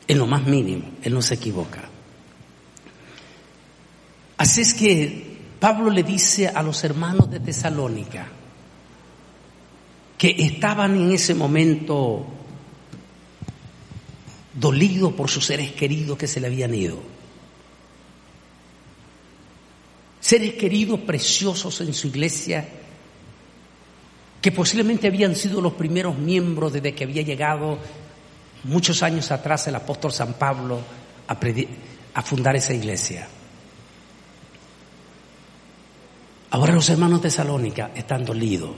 en lo más mínimo, Él no se equivoca. Así es que Pablo le dice a los hermanos de Tesalónica, que estaban en ese momento dolidos por sus seres queridos que se le habían ido. Seres queridos preciosos en su iglesia, que posiblemente habían sido los primeros miembros desde que había llegado muchos años atrás el apóstol San Pablo a fundar esa iglesia. Ahora los hermanos de Tesalónica están dolidos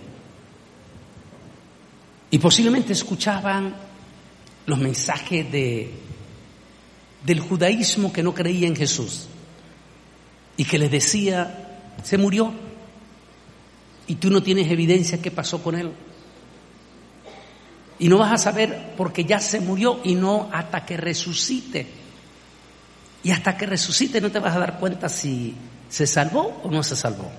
y posiblemente escuchaban los mensajes del judaísmo que no creía en Jesús y que les decía: se murió y tú no tienes evidencia qué pasó con él y no vas a saber porque ya se murió y no hasta que resucite, y hasta que resucite no te vas a dar cuenta si se salvó o no se salvó.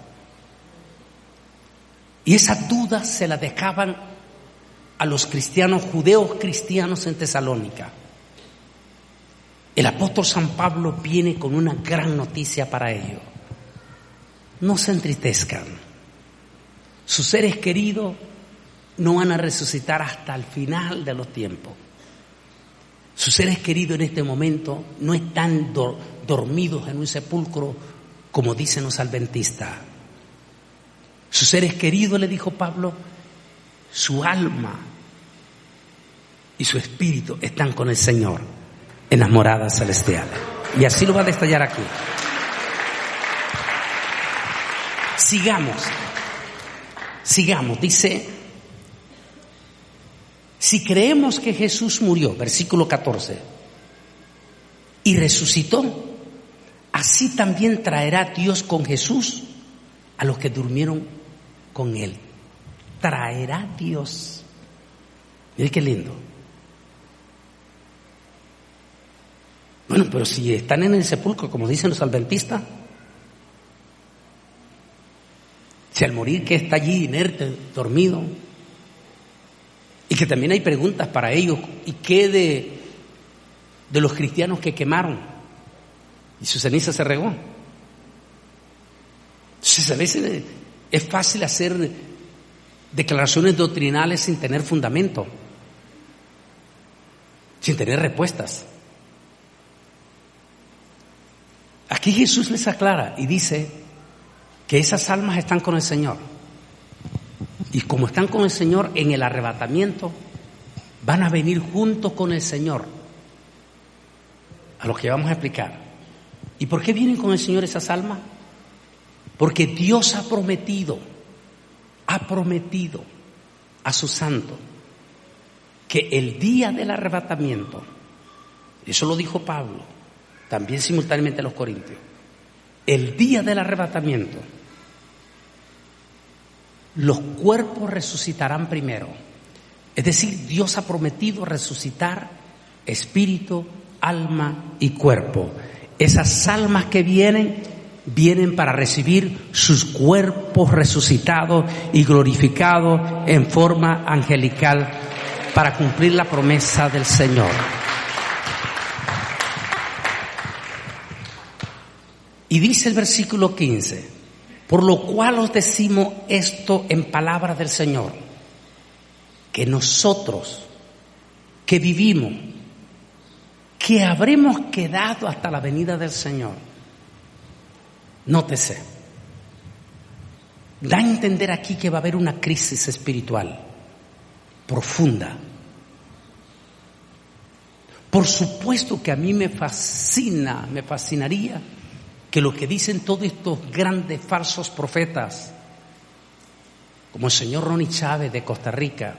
Y esas dudas se las dejaban a los cristianos, judeos cristianos en Tesalónica. El apóstol San Pablo viene con una gran noticia para ellos: no se entristezcan, sus seres queridos no van a resucitar hasta el final de los tiempos. Sus seres queridos en este momento no están dormidos en un sepulcro como dicen los adventistas. Sus seres queridos, le dijo Pablo, su alma y su espíritu están con el Señor en las moradas celestiales. Y así lo va a detallar aquí. Sigamos, dice: si creemos que Jesús murió, versículo 14, y resucitó, así también traerá Dios con Jesús a los que durmieron con Él. Traerá Dios. Mire qué lindo. Bueno, pero si están en el sepulcro, como dicen los adventistas, si al morir que está allí inerte, dormido, y que también hay preguntas para ellos: ¿y qué de los cristianos que quemaron y su ceniza se regó? Entonces a veces es fácil hacer declaraciones doctrinales sin tener fundamento, sin tener respuestas. Aquí Jesús les aclara y dice que esas almas están con el Señor. Y como están con el Señor en el arrebatamiento, van a venir juntos con el Señor, a lo que vamos a explicar. ¿Y por qué vienen con el Señor esas almas? Porque Dios ha prometido a sus santos que el día del arrebatamiento, eso lo dijo Pablo, también simultáneamente a los Corintios, el día del arrebatamiento, los cuerpos resucitarán primero. Es decir, Dios ha prometido resucitar espíritu, alma y cuerpo. Esas almas que vienen para recibir sus cuerpos resucitados y glorificados en forma angelical para cumplir la promesa del Señor. Y dice el versículo 15: por lo cual os decimos esto en palabra del Señor, que nosotros que vivimos, que habremos quedado hasta la venida del Señor. Nótese, da a entender aquí que va a haber una crisis espiritual profunda. Por supuesto que a mí me fascinaría que lo que dicen todos estos grandes falsos profetas, como el señor Ronnie Chávez de Costa Rica,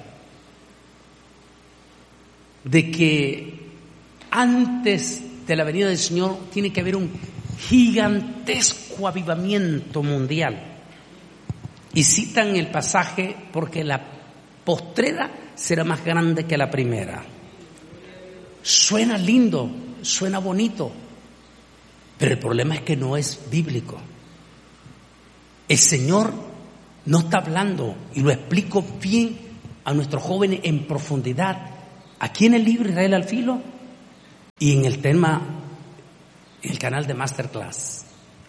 de que antes de la venida del Señor tiene que haber un gigantesco avivamiento mundial. Y citan el pasaje: porque la postrera será más grande que la primera. Suena lindo, suena bonito, pero el problema es que no es bíblico. El Señor no está hablando, y lo explico bien a nuestros jóvenes en profundidad, aquí en el libro Israel al Filo, Y en el tema, en el canal de Masterclass,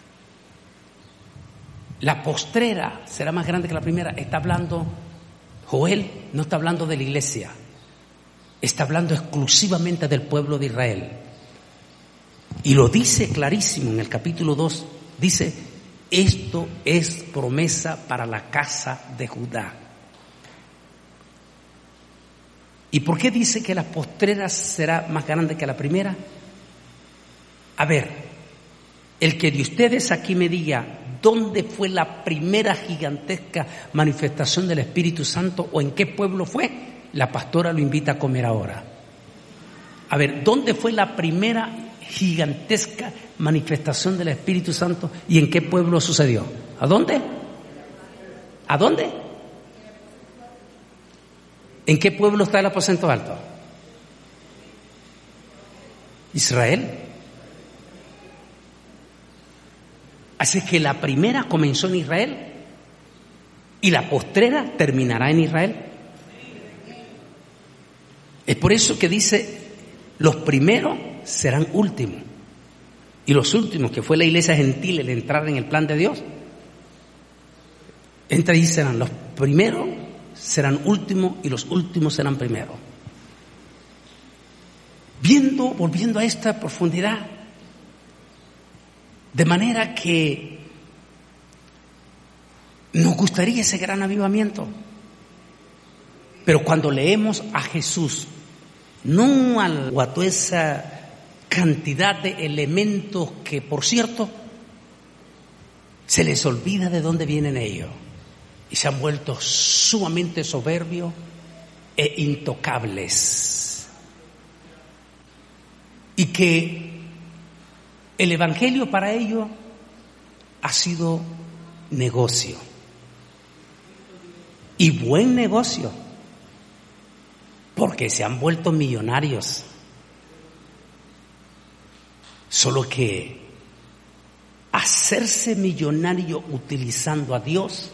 la postrera será más grande que la primera. Está hablando, Joel no está hablando de la iglesia, está hablando exclusivamente del pueblo de Israel. Y lo dice clarísimo en el capítulo 2, dice, esto es promesa para la casa de Judá. ¿Y por qué dice que la postrera será más grande que la primera? A ver, el que de ustedes aquí me diga dónde fue la primera gigantesca manifestación del Espíritu Santo o en qué pueblo fue, la pastora lo invita a comer ahora. A ver, ¿dónde fue la primera gigantesca manifestación del Espíritu Santo y en qué pueblo sucedió? ¿A dónde? ¿A dónde? ¿En qué pueblo está el aposento alto? Israel. Así que la primera comenzó en Israel y la postrera terminará en Israel. Es por eso que dice, los primeros serán últimos y los últimos, que fue la iglesia gentil, el entrar en el plan de Dios, entre ahí serán los primeros serán últimos y los últimos serán primeros. Volviendo a esta profundidad, de manera que nos gustaría ese gran avivamiento, pero cuando leemos a Jesús, no a toda esa cantidad de elementos que, por cierto, se les olvida de dónde vienen ellos y se han vuelto sumamente soberbios e intocables. Y que el evangelio para ellos ha sido negocio. Y buen negocio, porque se han vuelto millonarios. Solo que hacerse millonario utilizando a Dios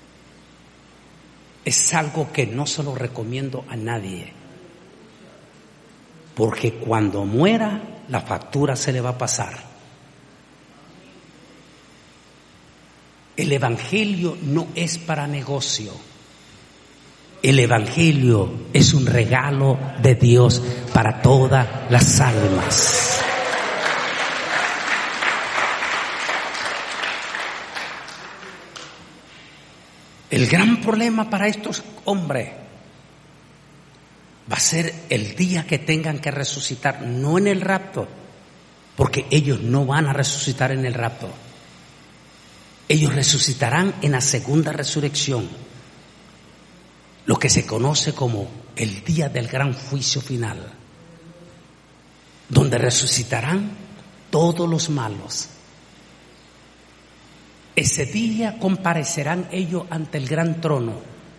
es algo que no se lo recomiendo a nadie, porque cuando muera la factura se le va a pasar. El evangelio no es para negocio. El evangelio es un regalo de Dios para todas las almas. El gran problema para estos hombres va a ser el día que tengan que resucitar, no en el rapto, porque ellos no van a resucitar en el rapto. Ellos resucitarán en la segunda resurrección, lo que se conoce como el día del gran juicio final, donde resucitarán todos los malos. Ese día comparecerán ellos ante el gran trono,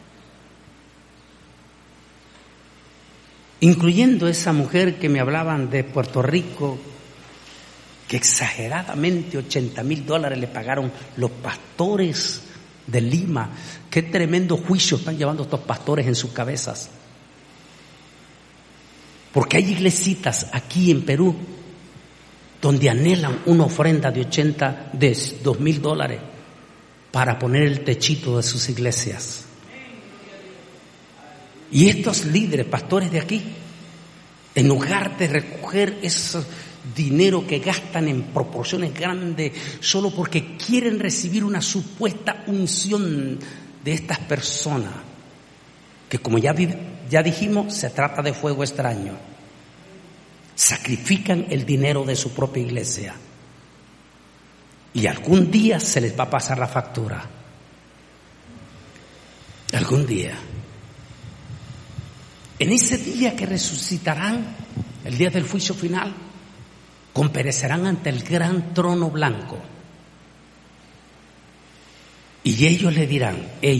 incluyendo esa mujer que me hablaban de Puerto Rico, que exageradamente $80,000 le pagaron los pastores de Lima. Qué tremendo juicio están llevando estos pastores en sus cabezas. Porque hay iglesitas aquí en Perú donde anhelan una ofrenda de $2,000 para poner el techito de sus iglesias. Y estos líderes, pastores de aquí, en lugar de recoger ese dinero que gastan en proporciones grandes solo porque quieren recibir una supuesta unción de estas personas, que como ya dijimos, se trata de fuego extraño, sacrifican el dinero de su propia iglesia y algún día se les va a pasar la factura. Algún día. En ese día que resucitarán, el día del juicio final, comparecerán ante el gran trono blanco. Y ellos le dirán,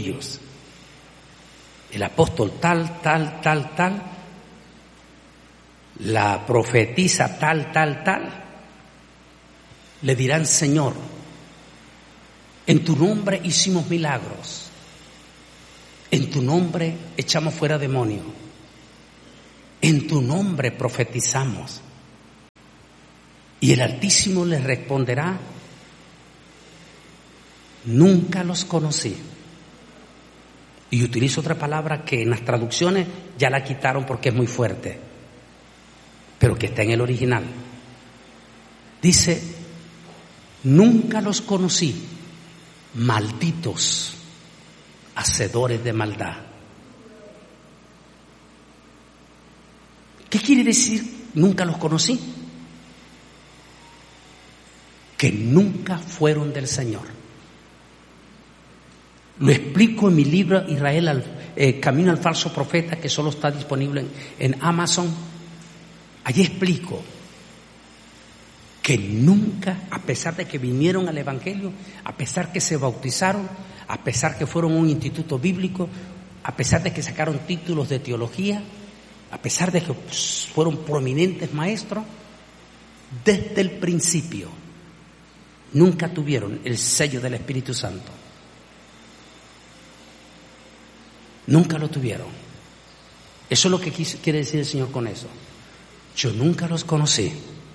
el apóstol tal, la profetisa tal, le dirán, Señor, en tu nombre hicimos milagros, en tu nombre echamos fuera demonios, en tu nombre profetizamos, Y el Altísimo les responderá: nunca los conocí. Y utilizo otra palabra que en las traducciones ya la quitaron porque es muy fuerte, pero que está en el original. Dice: nunca los conocí, malditos, hacedores de maldad. ¿Qué quiere decir nunca los conocí? Que nunca fueron del Señor. Lo explico en mi libro Israel, Camino al Falso Profeta, que solo está disponible en Amazon. Allí explico que nunca, a pesar de que vinieron al Evangelio, a pesar que se bautizaron, a pesar que fueron a un instituto bíblico, a pesar de que sacaron títulos de teología, a pesar de que fueron prominentes maestros, desde el principio nunca tuvieron el sello del Espíritu Santo. Nunca lo tuvieron. Eso es lo que quiere decir el Señor con eso. Yo nunca los conocí.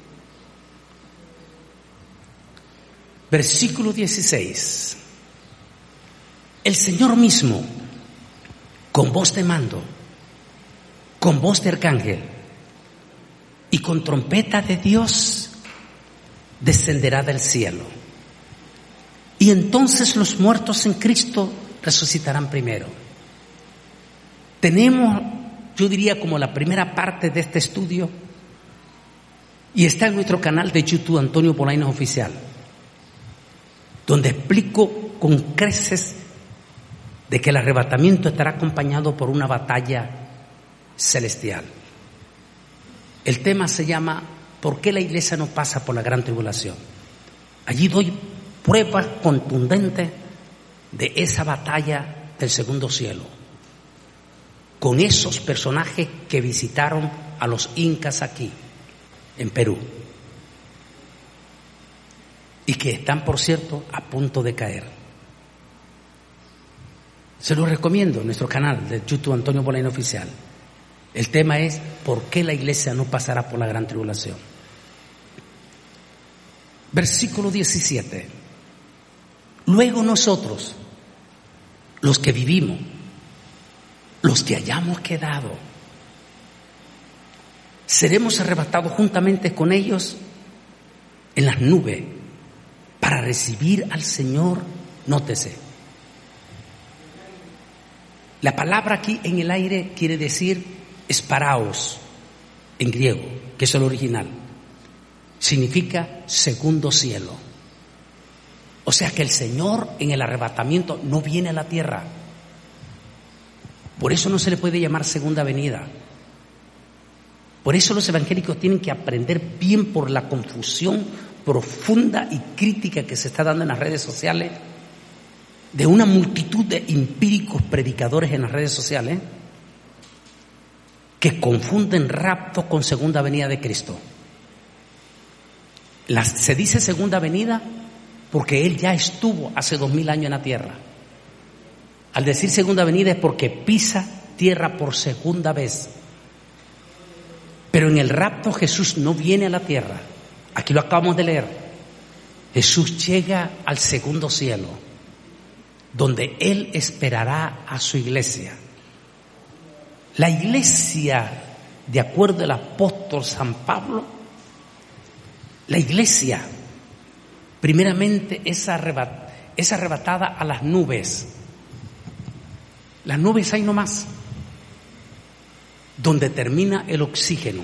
Versículo 16. El Señor mismo, con voz de mando, con voz de arcángel y con trompeta de Dios, descenderá del cielo. Y entonces los muertos en Cristo resucitarán primero. Tenemos, yo diría, como la primera parte de este estudio, y está en nuestro canal de YouTube, Antonio Bolaños Oficial, donde explico con creces de que el arrebatamiento estará acompañado por una batalla celestial. El tema se llama ¿por qué la iglesia no pasa por la gran tribulación? Allí doy pruebas contundentes de esa batalla del segundo cielo, con esos personajes que visitaron a los incas aquí en Perú y que están, por cierto, a punto de caer. Se lo recomiendo en nuestro canal de YouTube, Antonio Bolaños Oficial. El tema es ¿por qué la iglesia no pasará por la gran tribulación? Versículo 17. Luego nosotros, los que vivimos, los que hayamos quedado, seremos arrebatados juntamente con ellos en las nubes para recibir al Señor. Nótese, la palabra aquí en el aire quiere decir esparaos en griego, que es el original. Significa segundo cielo. O sea que el Señor en el arrebatamiento no viene a la tierra. Por eso no se le puede llamar segunda venida. Por eso los evangélicos tienen que aprender bien, por la confusión profunda y crítica que se está dando en las redes sociales, de una multitud de empíricos predicadores en las redes sociales, que confunden rapto con segunda venida de Cristo. Se dice segunda venida porque Él ya estuvo hace 2000 años en la tierra. Al decir segunda venida es porque pisa tierra por segunda vez. Pero en el rapto Jesús no viene a la tierra. Aquí lo acabamos de leer. Jesús llega al segundo cielo, donde Él esperará a su iglesia. La iglesia, de acuerdo al apóstol San Pablo, la iglesia primeramente es arrebatada a las nubes. Las nubes hay nomás, donde termina el oxígeno.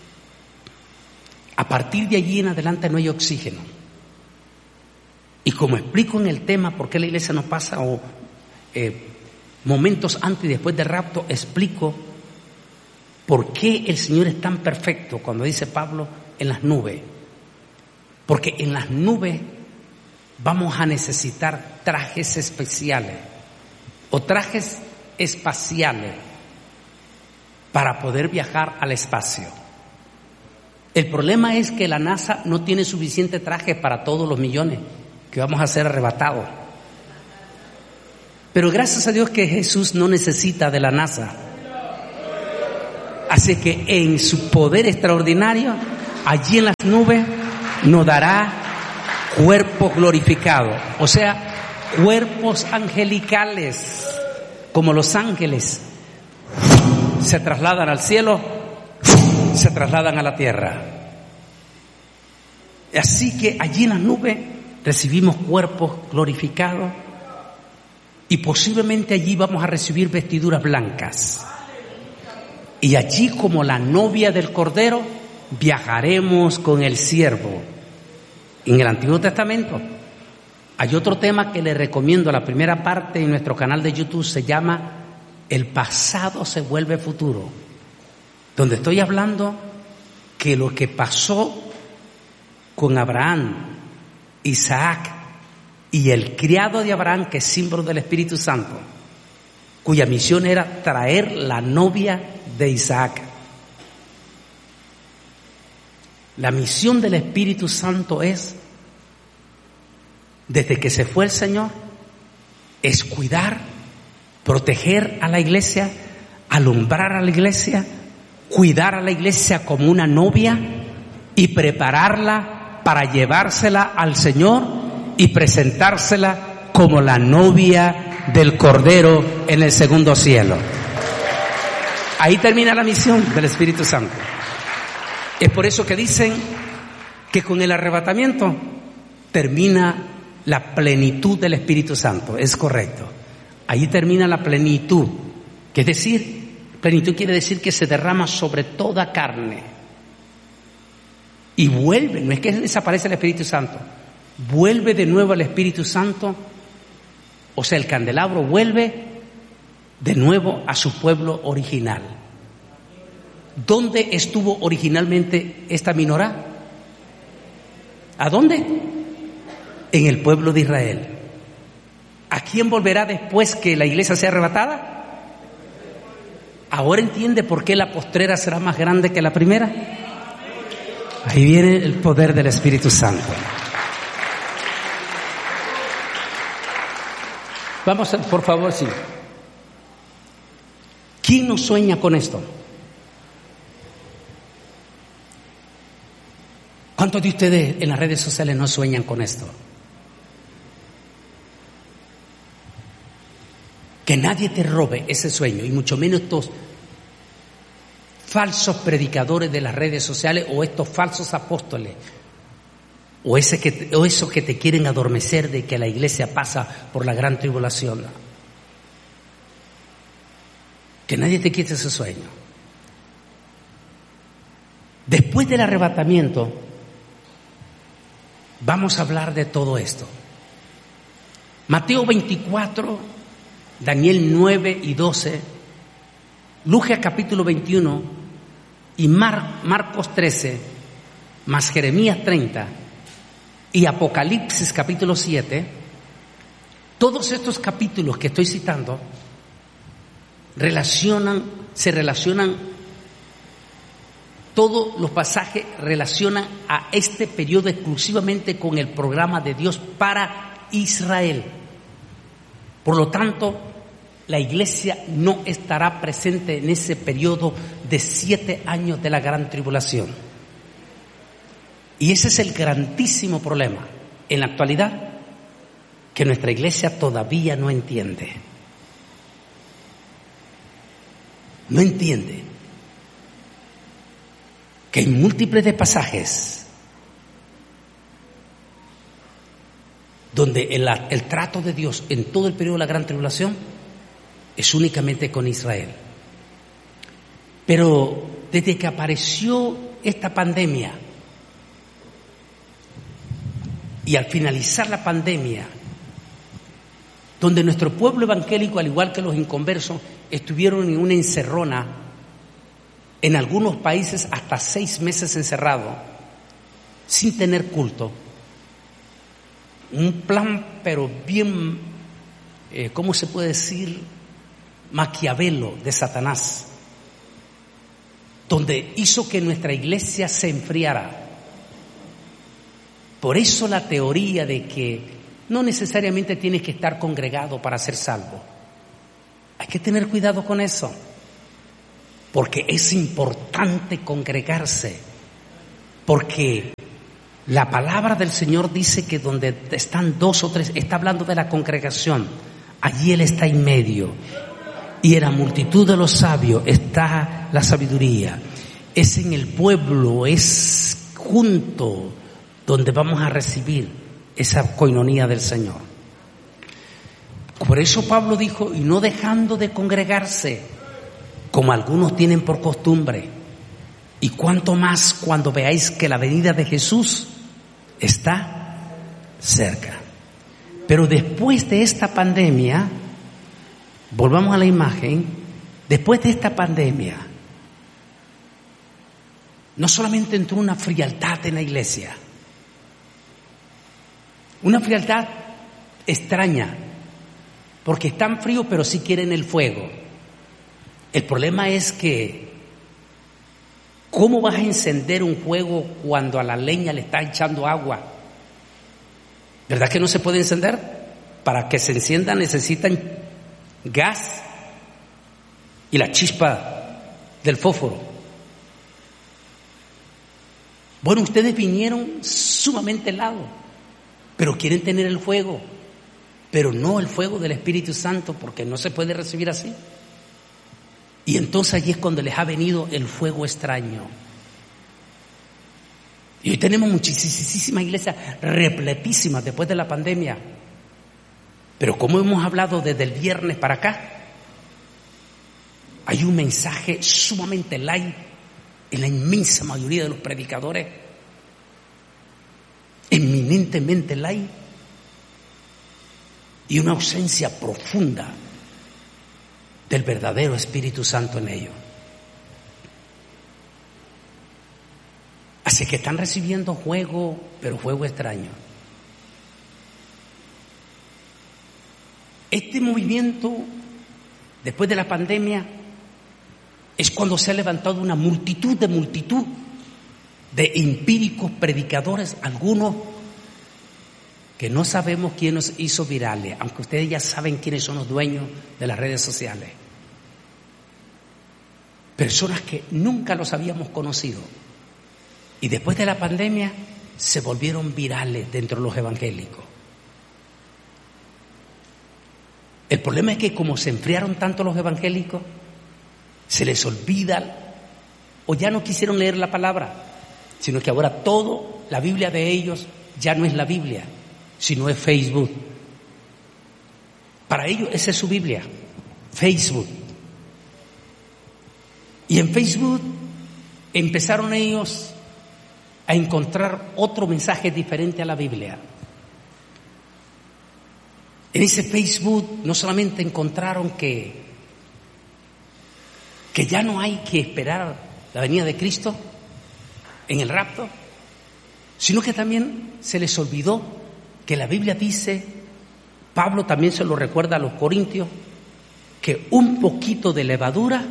A partir de allí en adelante no hay oxígeno. Y como explico en el tema por qué la iglesia no pasa, o momentos antes y después del rapto, explico por qué el Señor es tan perfecto cuando dice Pablo en las nubes. Porque en las nubes vamos a necesitar trajes especiales o trajes espaciales para poder viajar al espacio. El problema es que la NASA no tiene suficiente traje para todos los millones que vamos a ser arrebatados. Pero gracias a Dios que Jesús no necesita de la NASA. Así que en su poder extraordinario, allí en las nubes, nos dará cuerpos glorificados, o sea, cuerpos angelicales, como los ángeles se trasladan al cielo, se trasladan a la tierra. Así que allí en las nubes recibimos cuerpos glorificados y posiblemente allí vamos a recibir vestiduras blancas. Y allí, como la novia del Cordero, viajaremos con el siervo. En el Antiguo Testamento hay otro tema que le recomiendo, la primera parte en nuestro canal de YouTube se llama El pasado se vuelve futuro, donde estoy hablando que lo que pasó con Abraham, Isaac y el criado de Abraham, que es símbolo del Espíritu Santo, cuya misión era traer la novia de Isaac. La misión del Espíritu Santo es, desde que se fue el Señor, es cuidar, proteger a la iglesia, alumbrar a la iglesia, cuidar a la iglesia como una novia y prepararla para llevársela al Señor y presentársela como la novia del Cordero en el segundo cielo. Ahí termina la misión del Espíritu Santo. Es por eso que dicen que con el arrebatamiento termina la plenitud del Espíritu Santo. Es correcto. Ahí termina la plenitud. Que es decir, plenitud quiere decir que se derrama sobre toda carne. Y vuelve, no es que desaparece el Espíritu Santo, vuelve de nuevo el Espíritu Santo, o sea, el candelabro vuelve de nuevo a su pueblo original. ¿Dónde estuvo originalmente esta menorá? ¿A dónde? En el pueblo de Israel. ¿A quién volverá después que la iglesia sea arrebatada? ¿Ahora entiende por qué la postrera será más grande que la primera? Ahí viene el poder del Espíritu Santo. Vamos, por favor, sí. ¿Quién no sueña con esto? ¿Cuántos de ustedes en las redes sociales no sueñan con esto? Que nadie te robe ese sueño, y mucho menos estos falsos predicadores de las redes sociales o estos falsos apóstoles o esos que te quieren adormecer de que la iglesia pasa por la gran tribulación. Que nadie te quite ese sueño. Después del arrebatamiento vamos a hablar de todo esto. Mateo 24, Daniel 9 y 12, Lucas capítulo 21 y Marcos 13, más Jeremías 30 y Apocalipsis capítulo 7, todos estos capítulos que estoy citando se relacionan, todos los pasajes relacionan a este periodo exclusivamente con el programa de Dios para Israel. Por lo tanto, la iglesia no estará presente en ese periodo de 7 años de la gran tribulación. Y ese es el grandísimo problema en la actualidad que nuestra iglesia todavía no entiende. No entiende que en múltiples de pasajes donde el trato de Dios en todo el periodo de la gran tribulación es únicamente con Israel. Pero desde que apareció esta pandemia y al finalizar la pandemia, donde nuestro pueblo evangélico, al igual que los inconversos, estuvieron en una encerrona, en algunos países hasta 6 meses encerrados, sin tener culto. Un plan, pero bien, ¿cómo se puede decir? Maquiavelo de Satanás, donde hizo que nuestra iglesia se enfriara. Por eso la teoría de que no necesariamente tienes que estar congregado para ser salvo. Hay que tener cuidado con eso, porque es importante congregarse, porque La palabra del Señor dice que donde están 2 o 3, está hablando de la congregación, allí Él está en medio. Y en la multitud de los sabios está la sabiduría. Es en el pueblo, es junto donde vamos a recibir esa coinonía del Señor. Por eso Pablo dijo, y no dejando de congregarse, como algunos tienen por costumbre, y cuanto más cuando veáis que la venida de Jesús está cerca. Pero después de esta pandemia, volvamos a la imagen, después de esta pandemia, no solamente entró una frialdad en la iglesia, una frialdad extraña, porque están fríos pero sí quieren el fuego. El problema es que, ¿cómo vas a encender un fuego cuando a la leña le está echando agua? ¿Verdad que no se puede encender? Para que se encienda necesitan gas y la chispa del fósforo. Bueno, ustedes vinieron sumamente helados, pero quieren tener el fuego, pero no el fuego del Espíritu Santo, porque no se puede recibir así. Y entonces allí es cuando les ha venido el fuego extraño. Y hoy tenemos muchísimas iglesias repletísimas después de la pandemia. Pero como hemos hablado desde el viernes para acá, hay un mensaje sumamente light en la inmensa mayoría de los predicadores, eminentemente light, y una ausencia profunda del verdadero Espíritu Santo en ellos. Así que están recibiendo fuego, pero fuego extraño. Este movimiento, después de la pandemia, es cuando se ha levantado una multitud de empíricos predicadores, algunos que no sabemos quién nos hizo virales, aunque ustedes ya saben quiénes son los dueños de las redes sociales. Personas que nunca los habíamos conocido y después de la pandemia se volvieron virales dentro de los evangélicos. El problema es que como se enfriaron tanto los evangélicos, se les olvida o ya no quisieron leer la palabra, sino que ahora todo, la Biblia de ellos ya no es la Biblia, sino es Facebook. Para ellos esa es su Biblia, Facebook. Y en Facebook empezaron ellos a encontrar otro mensaje diferente a la Biblia. En ese Facebook no solamente encontraron que ya no hay que esperar la venida de Cristo en el rapto, sino que también se les olvidó que la Biblia dice, Pablo también se lo recuerda a los corintios, que un poquito de levadura,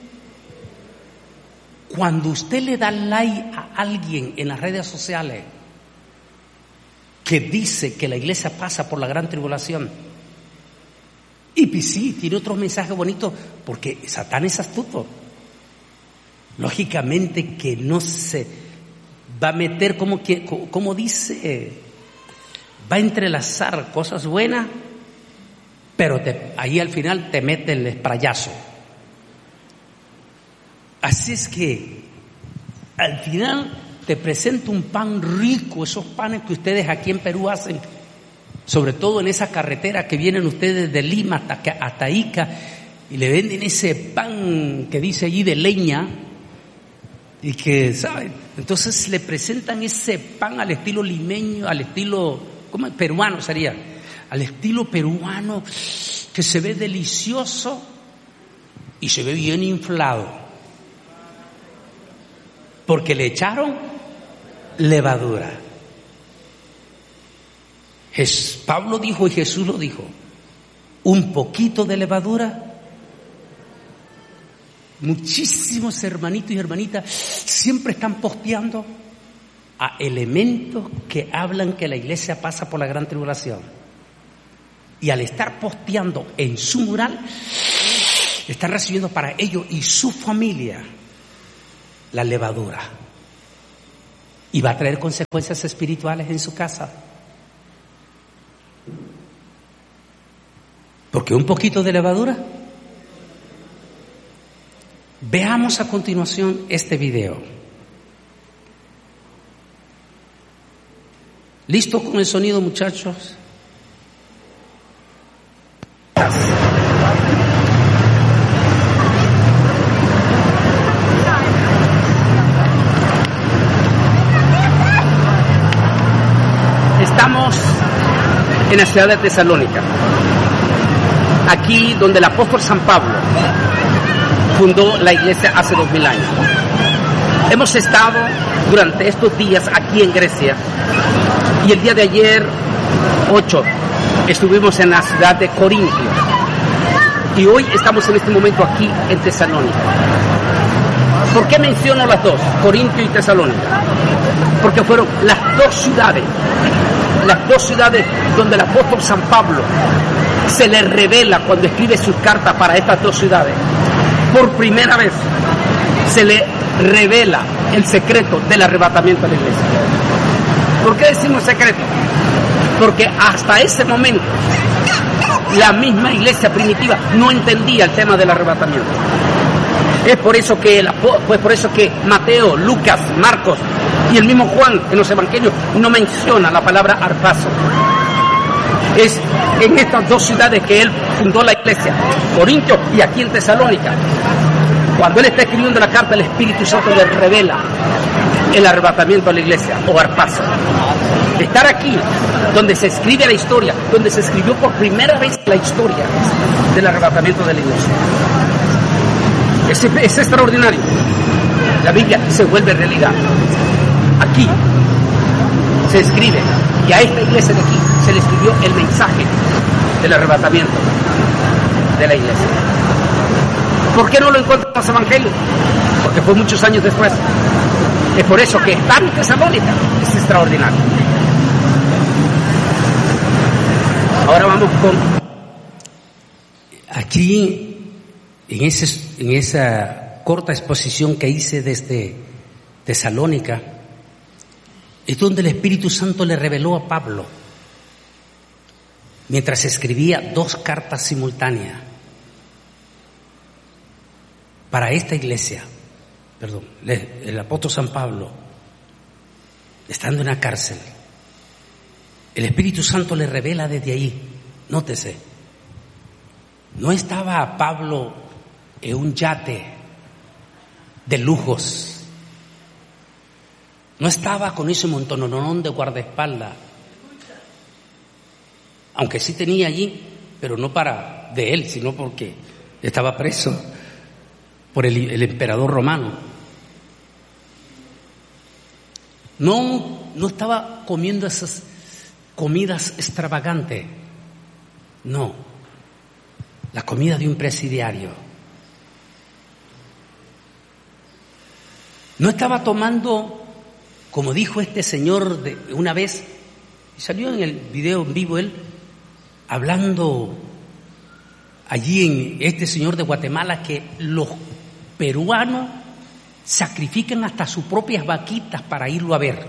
cuando usted le da like a alguien en las redes sociales que dice que la iglesia pasa por la gran tribulación, y pues sí, tiene otros mensajes bonitos, porque Satán es astuto. Lógicamente que no se va a meter, como dice, va a entrelazar cosas buenas, pero ahí al final te mete el esprayazo. Así es que al final te presenta un pan rico, esos panes que ustedes aquí en Perú hacen, sobre todo en esa carretera que vienen ustedes de Lima hasta Ica, y le venden ese pan que dice allí de leña, y que, ¿saben? Entonces le presentan ese pan al estilo limeño, al estilo, ¿cómo? Peruano sería, al estilo peruano, que se ve delicioso y se ve bien inflado, porque le echaron levadura. Pablo dijo y Jesús lo dijo, un poquito de levadura. Muchísimos hermanitos y hermanitas siempre están posteando a elementos que hablan que la iglesia pasa por la gran tribulación. Y al estar posteando en su mural, están recibiendo para ellos y su familia la levadura. y va a traer consecuencias espirituales en su casa. Porque un poquito de levadura. Veamos a continuación este video. ¿Listo con el sonido, muchachos? Estamos en la ciudad de Tesalónica, aquí donde el apóstol San Pablo fundó la iglesia hace 2000 años. Hemos estado durante estos días aquí en Grecia y el día de ayer, 8, estuvimos en la ciudad de Corintio y hoy estamos en este momento aquí en Tesalónica. ¿Por qué menciono las dos, Corintio y Tesalónica? Porque fueron las dos ciudades donde el apóstol San Pablo se le revela cuando escribe sus cartas para estas dos ciudades. Por primera vez se le revela el secreto del arrebatamiento de la iglesia. ¿Por qué decimos secreto? Porque hasta ese momento la misma iglesia primitiva no entendía el tema del arrebatamiento. Es por eso que Mateo, Lucas, Marcos y el mismo Juan en los evangelios no menciona la palabra arpazo. Es en estas dos ciudades que él fundó la iglesia, Corintio y aquí en Tesalónica. Cuando él está escribiendo la carta, el Espíritu Santo le revela el arrebatamiento a la iglesia, o arpazo. Estar aquí, donde se escribe la historia, donde se escribió por primera vez la historia del arrebatamiento de la iglesia. Es extraordinario. La Biblia se vuelve realidad. Aquí se escribe, y a esta iglesia de aquí se le escribió el mensaje del arrebatamiento de la iglesia. ¿Por qué no lo encuentran en los evangelios? Porque fue muchos años después. Es por eso que estar en Tesalónica es extraordinario. Ahora vamos con... Aquí, en esa corta exposición que hice desde Tesalónica, es donde el Espíritu Santo le reveló a Pablo, mientras escribía 2 cartas simultáneas para esta iglesia. El apóstol San Pablo, estando en la cárcel, el Espíritu Santo le revela desde ahí. Nótese, no estaba Pablo en un yate de lujos, no estaba con ese montononón de guardaespaldas, aunque sí tenía allí, pero no para de él, sino porque estaba preso por el emperador romano. No estaba comiendo esas comidas extravagantes, no, la comida de un presidiario. No estaba tomando, como dijo este señor una vez, salió en el video en vivo él, hablando allí en este señor de Guatemala, que los peruanos sacrifican hasta sus propias vaquitas para irlo a ver.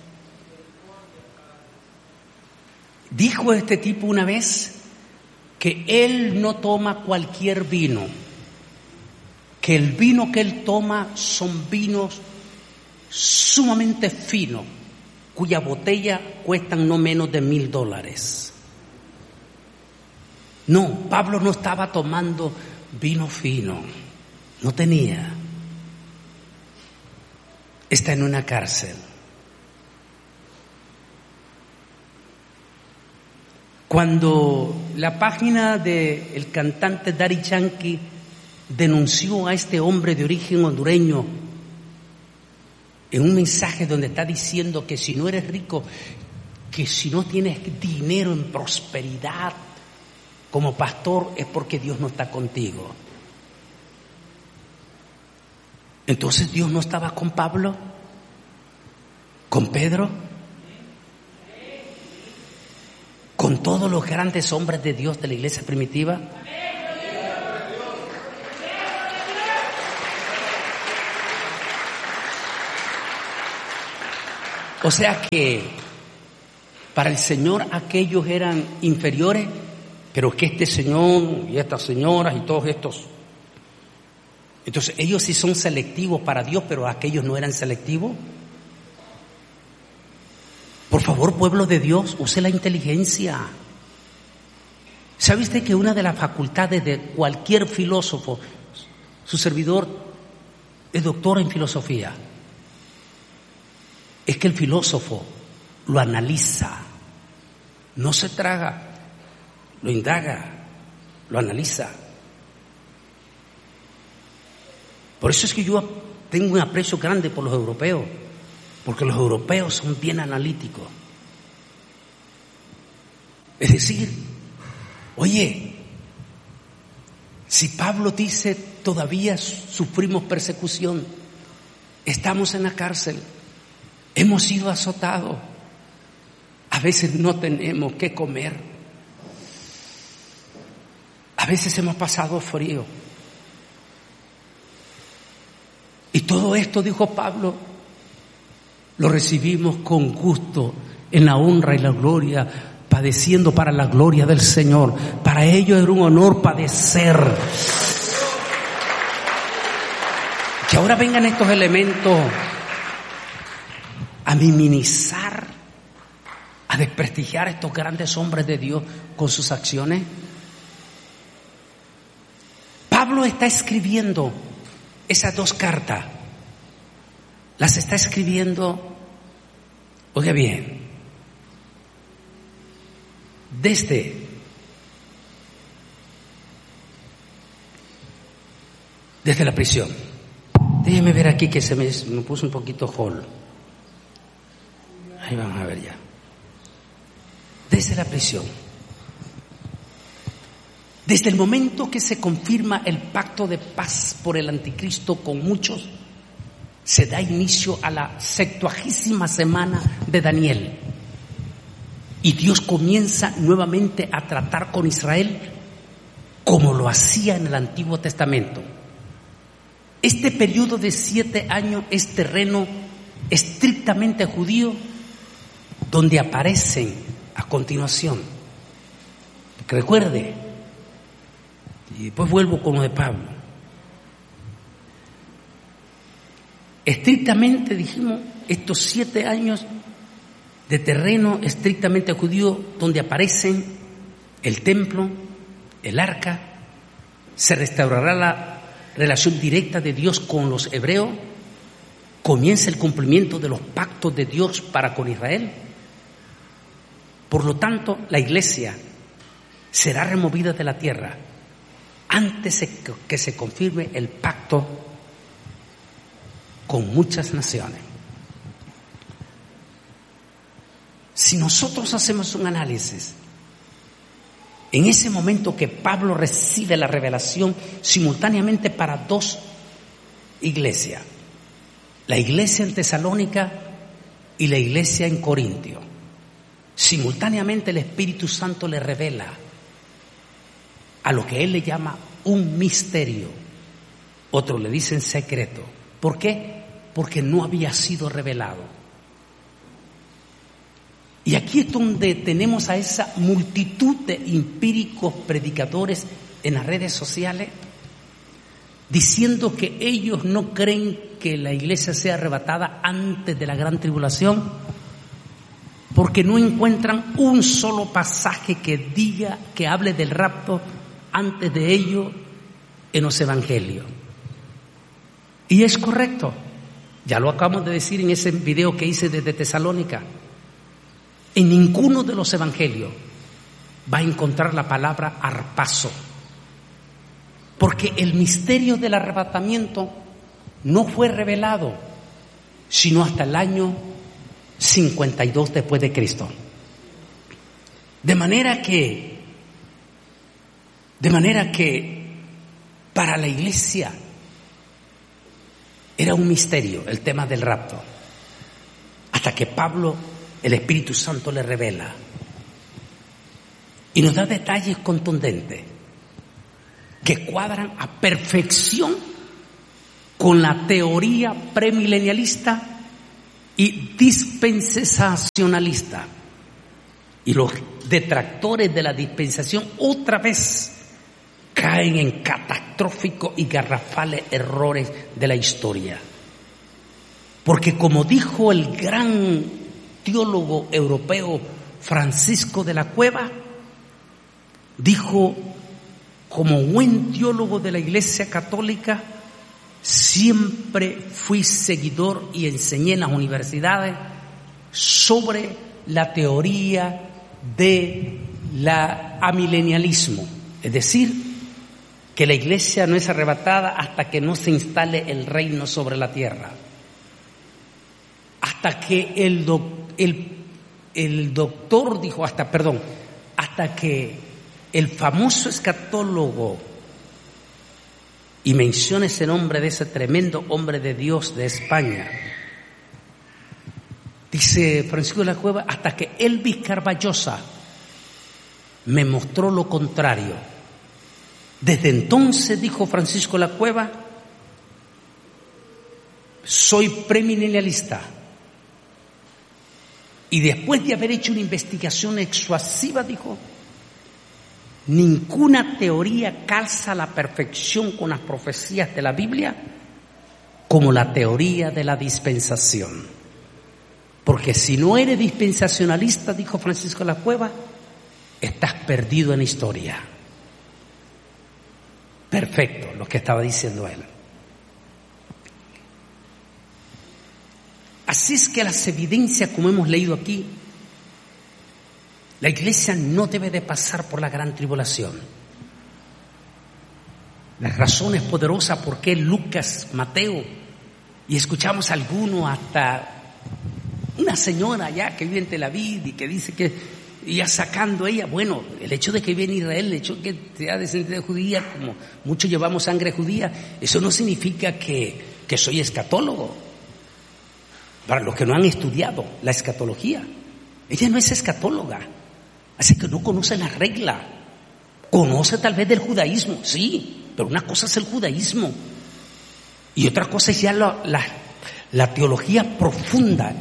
Dijo este tipo una vez que él no toma cualquier vino, que el vino que él toma son vinos sumamente finos, cuya botella cuestan no menos de $1,000. No, Pablo no estaba tomando vino fino, no tenía. Está en una cárcel. Cuando la página del cantante Daddy Yankee denunció a este hombre de origen hondureño en un mensaje donde está diciendo que si no eres rico, que si no tienes dinero en prosperidad como pastor, es porque Dios no está contigo. Entonces Dios no estaba con Pablo, con Pedro, con todos los grandes hombres de Dios de la iglesia primitiva. O sea que para el Señor aquellos eran inferiores, pero que este señor y estas señoras y todos estos. Entonces ellos sí son selectivos para Dios, pero aquellos no eran selectivos. Por favor, pueblo de Dios, use la inteligencia. ¿Sabe usted que una de las facultades de cualquier filósofo, su servidor es doctor en filosofía, es que el filósofo lo analiza, no se traga, lo indaga, lo analiza? Por eso es que yo tengo un aprecio grande por los europeos, porque los europeos son bien analíticos. Es decir, oye, si Pablo dice todavía sufrimos persecución, estamos en la cárcel, hemos sido azotados, a veces no tenemos qué comer, a veces hemos pasado frío. Y todo esto, dijo Pablo, lo recibimos con gusto en la honra y la gloria, padeciendo para la gloria del Señor. Para ellos era un honor padecer. Que ahora vengan estos elementos a minimizar, a desprestigiar a estos grandes hombres de Dios con sus acciones. Pablo está escribiendo esas dos cartas, las está escribiendo, oiga bien, desde la prisión. Déjeme ver aquí que se me puso un poquito hall. Ahí vamos a ver ya. Desde la prisión. Desde el momento que se confirma el pacto de paz por el anticristo con muchos, se da inicio a la 70ª semana de Daniel. Y Dios comienza nuevamente a tratar con Israel como lo hacía en el Antiguo Testamento. Este periodo de 7 años es terreno estrictamente judío, donde aparecen a continuación. Porque recuerde, y después vuelvo con lo de Pablo. Estrictamente, dijimos, estos 7 años de terreno estrictamente judío, donde aparecen el templo, el arca, se restaurará la relación directa de Dios con los hebreos, comienza el cumplimiento de los pactos de Dios para con Israel. Por lo tanto, la iglesia será removida de la tierra antes que se confirme el pacto con muchas naciones. Si nosotros hacemos un análisis, en ese momento que Pablo recibe la revelación simultáneamente para 2 iglesias, la iglesia en Tesalónica y la iglesia en Corintio, simultáneamente el Espíritu Santo le revela a lo que él le llama un misterio, otros le dicen secreto. ¿Por qué? Porque no había sido revelado. Y aquí es donde tenemos a esa multitud de empíricos predicadores en las redes sociales diciendo que ellos no creen que la iglesia sea arrebatada antes de la gran tribulación, porque no encuentran un solo pasaje que diga, que hable del rapto antes de ello en los evangelios. Y es correcto, ya lo acabamos de decir en ese video que hice desde Tesalónica. En ninguno de los evangelios va a encontrar la palabra arpazo, porque el misterio del arrebatamiento no fue revelado sino hasta el año 52 después de Cristo. De manera que para la iglesia era un misterio el tema del rapto, hasta que Pablo, el Espíritu Santo, le revela y nos da detalles contundentes que cuadran a perfección con la teoría premilenialista y dispensacionalista. Y los detractores de la dispensación otra vez caen en catastróficos y garrafales errores de la historia. Porque como dijo el gran teólogo europeo Francisco de la Cueva, dijo: como buen teólogo de la Iglesia Católica, siempre fui seguidor y enseñé en las universidades sobre la teoría de la amilenialismo, es decir, que la Iglesia no es arrebatada hasta que no se instale el reino sobre la tierra, hasta que hasta que el famoso escatólogo, y menciona ese nombre de ese tremendo hombre de Dios de España, dice Francisco de la Cueva, hasta que Elvis Carballosa me mostró lo contrario. Desde entonces, dijo Francisco de la Cueva, soy premilenialista. Y después de haber hecho una investigación exhaustiva, dijo, ninguna teoría calza a la perfección con las profecías de la Biblia como la teoría de la dispensación. Porque si no eres dispensacionalista, dijo Francisco de la Cueva, estás perdido en la historia. Perfecto, lo que estaba diciendo él. Así es que las evidencias, como hemos leído aquí, la Iglesia no debe de pasar por la gran tribulación. Las razones poderosas por qué Lucas, Mateo, y escuchamos a alguno, hasta una señora allá que vive en Tel Aviv y que dice que ya sacando ella, bueno, el hecho de que vive en Israel, el hecho de que sea descendiente judía, como muchos llevamos sangre judía, eso no significa que soy escatólogo. Para los que no han estudiado la escatología, ella no es escatóloga, así que no conoce la regla. Conoce tal vez del judaísmo, sí, pero una cosa es el judaísmo y otra cosa es ya la teología profunda,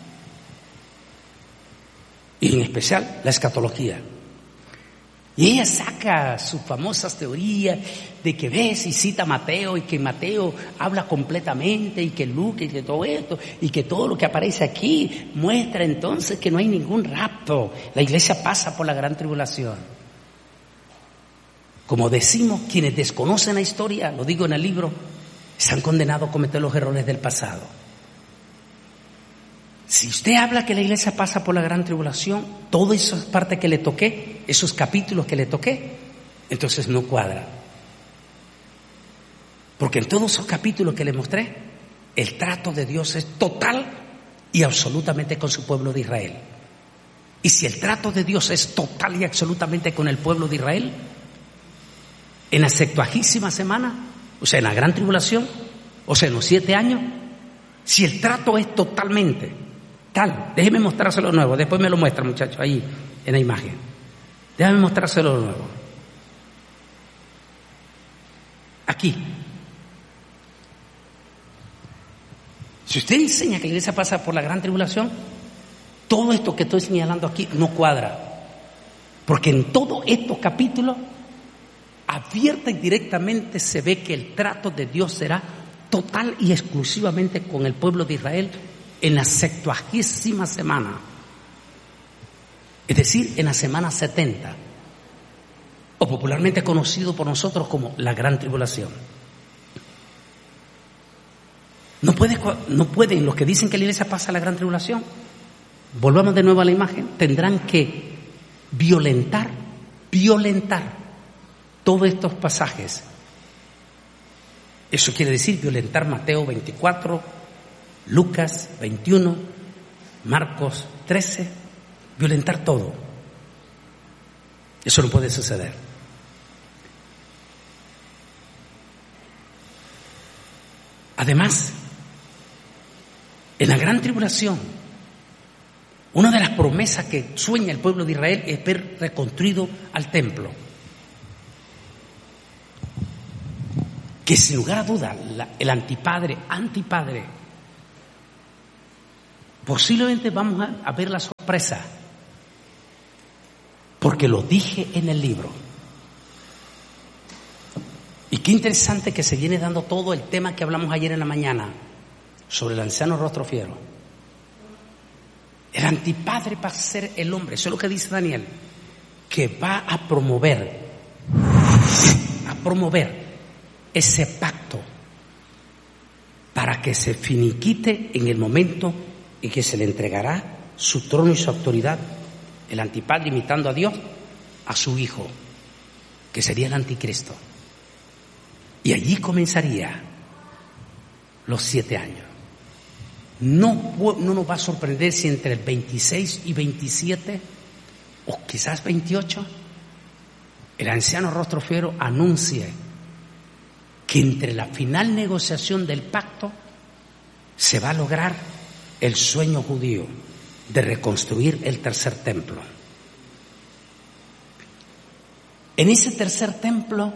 y en especial la escatología. Y ella saca sus famosas teorías de que ves y cita a Mateo, y que Mateo habla completamente, y que Lucas, y que todo esto, y que todo lo que aparece aquí muestra entonces que no hay ningún rapto. La Iglesia pasa por la gran tribulación. Como decimos, quienes desconocen la historia, lo digo en el libro, están condenados a cometer los errores del pasado. Si usted habla que la Iglesia pasa por la gran tribulación, toda esa parte que le toqué, esos capítulos que le toqué, entonces no cuadra. Porque en todos esos capítulos que le mostré, el trato de Dios es total y absolutamente con su pueblo de Israel. Y si el trato de Dios es total y absolutamente con el pueblo de Israel, en la 70ª semana, o sea, en la gran tribulación, o sea, en los 7 años, si el trato es totalmente tal, déjeme mostrárselo de nuevo, después me lo muestra, muchachos, ahí en la imagen. Déjame mostrárselo de nuevo. Aquí. Si usted enseña que la Iglesia pasa por la gran tribulación, todo esto que estoy señalando aquí no cuadra. Porque en todos estos capítulos, abierta y directamente se ve que el trato de Dios será total y exclusivamente con el pueblo de Israel en la 70ª semana, es decir, en la semana 70, o popularmente conocido por nosotros como la gran tribulación. No pueden los que dicen que la Iglesia pasa la gran tribulación, volvamos de nuevo a la imagen, tendrán que violentar todos estos pasajes. Eso quiere decir violentar Mateo 24, Lucas 21, Marcos 13, violentar todo. Eso no puede suceder. Además, en la gran tribulación, una de las promesas que sueña el pueblo de Israel es ver reconstruido al templo. Que sin lugar a duda el antipadre, Posiblemente vamos a ver la sorpresa, porque lo dije en el libro. Y qué interesante que se viene dando todo el tema que hablamos ayer en la mañana sobre el anciano rostro fiero. El antipadre va a ser el hombre, eso es lo que dice Daniel, que va a promover ese pacto para que se finiquite en el momento en que se le entregará su trono y su autoridad, el antipadre imitando a Dios, a su hijo, que sería el anticristo. Y allí comenzaría los 7 años. No nos va a sorprender si entre el 26 y 27, o quizás 28, el anciano rostro fiero anuncie que entre la final negociación del pacto se va a lograr el sueño judío de reconstruir el tercer templo. En ese tercer templo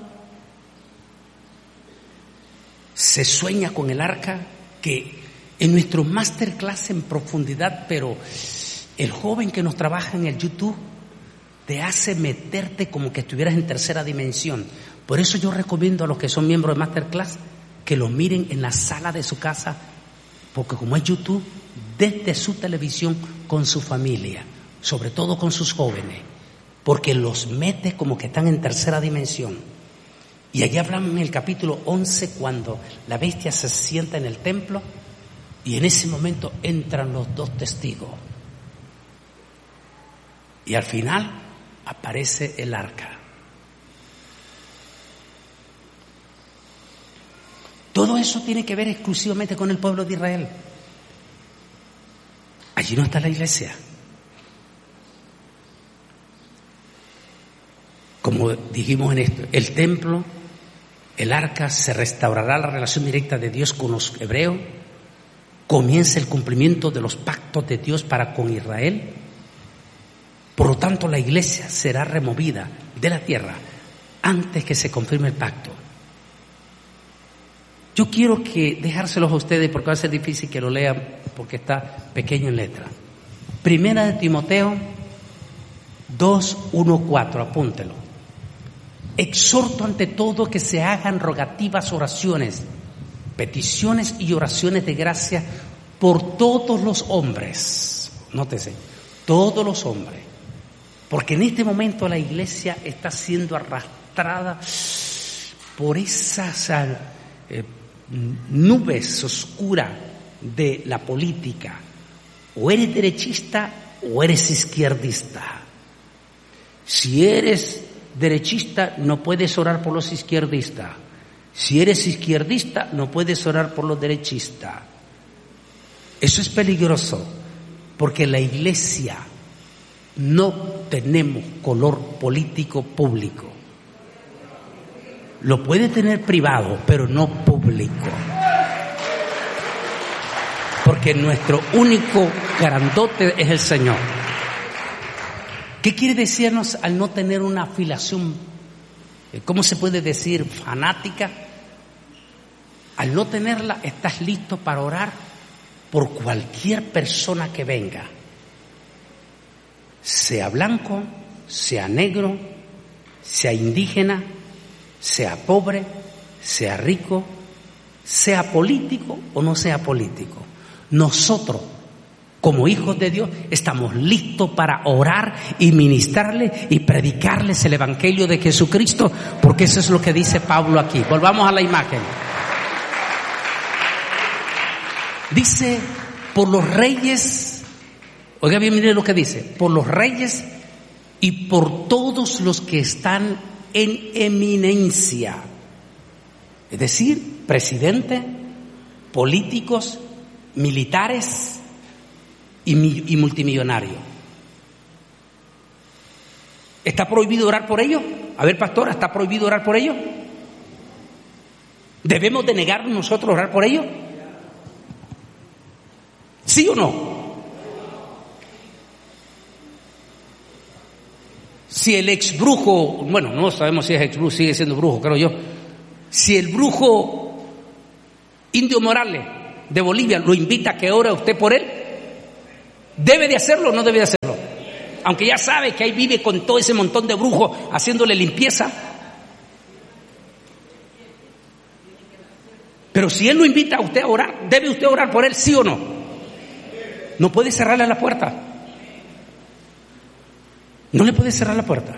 se sueña con el arca, que en nuestro masterclass en profundidad, pero el joven que nos trabaja en el YouTube te hace meterte como que estuvieras en tercera dimensión. Por eso yo recomiendo a los que son miembros de masterclass que lo miren en la sala de su casa, porque como es YouTube, desde su televisión con su familia, sobre todo con sus jóvenes, porque los mete como que están en tercera dimensión. Y allí hablamos en el capítulo 11 cuando la bestia se sienta en el templo y en ese momento entran los 2 testigos. Y al final aparece el arca. Todo eso tiene que ver exclusivamente con el pueblo de Israel. Allí no está la iglesia. Como dijimos en esto, el templo, el arca, se restaurará la relación directa de Dios con los hebreos, comienza el cumplimiento de los pactos de Dios para con Israel. Por lo tanto, la iglesia será removida de la tierra antes que se confirme el pacto. Yo quiero dejárselos a ustedes porque va a ser difícil que lo lean porque está pequeño en letra. Primera de Timoteo 2:1-4, apúntelo. Exhorto ante todo que se hagan rogativas, oraciones, peticiones y oraciones de gracia por todos los hombres. Nótese, todos los hombres. Porque en este momento la iglesia está siendo arrastrada por esas nubes oscuras de la política. O eres derechista o eres izquierdista. Si eres derechista, no puedes orar por los izquierdistas. Si eres izquierdista, no puedes orar por los derechistas. Eso es peligroso, porque la iglesia no tenemos color político público. Lo puede tener privado, pero no público. Porque nuestro único grandote es el Señor. ¿Qué quiere decirnos al no tener una afiliación, cómo se puede decir, fanática? Al no tenerla, estás listo para orar por cualquier persona que venga, sea blanco, sea negro, sea indígena, sea pobre, sea rico, sea político o no sea político. Nosotros, como hijos de Dios, estamos listos para orar y ministrarle y predicarles el evangelio de Jesucristo, porque eso es lo que dice Pablo aquí. Volvamos a la imagen. Dice, por los reyes, oiga bien, mire lo que dice, por los reyes y por todos los que están en eminencia, es decir, presidente, políticos, militares y multimillonarios. ¿Está prohibido orar por ellos? A ver, pastora, ¿está prohibido orar por ellos? ¿Debemos de negarnos nosotros a orar por ellos? ¿Sí o no? Si el ex brujo, bueno, no sabemos si es ex brujo, sigue siendo brujo, creo yo. Si el brujo Indio Morales de Bolivia lo invita a que ore usted por él, ¿Debe de hacerlo o no debe de hacerlo? Aunque ya sabe que ahí vive con todo ese montón de brujos haciéndole limpieza. Pero si él lo invita a usted a orar, ¿debe usted orar por él, sí o no? No puede cerrarle la puerta. No le puede cerrar la puerta.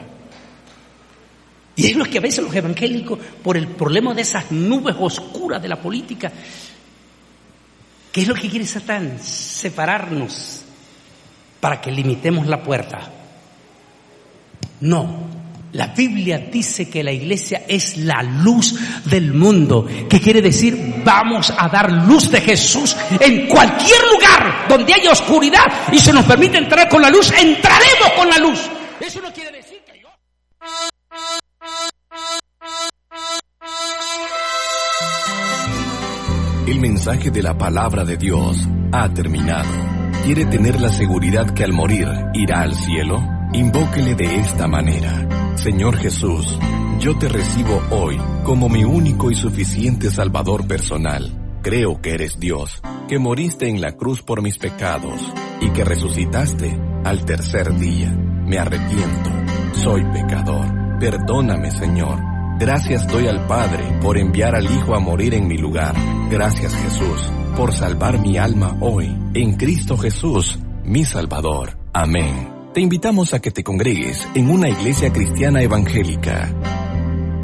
Y es lo que a veces los evangélicos, por el problema de esas nubes oscuras de la política, ¿qué es lo que quiere Satán? Separarnos para que limitemos la puerta. No, la Biblia dice que la iglesia es la luz del mundo. ¿Qué quiere decir? Vamos a dar luz de Jesús en cualquier lugar donde haya oscuridad y se nos permite entrar con la luz, entraremos con la luz. Eso no quiere decir que yo... El mensaje de la palabra de Dios ha terminado. ¿Quiere tener la seguridad que al morir irá al cielo? Invóquele de esta manera: Señor Jesús, yo te recibo hoy como mi único y suficiente Salvador personal. Creo que eres Dios, que moriste en la cruz por mis pecados y que resucitaste al tercer día. Me arrepiento, soy pecador. Perdóname, Señor. Gracias doy al Padre por enviar al Hijo a morir en mi lugar. Gracias, Jesús, por salvar mi alma hoy, en Cristo Jesús, mi Salvador. Amén. Te invitamos a que te congregues en una iglesia cristiana evangélica.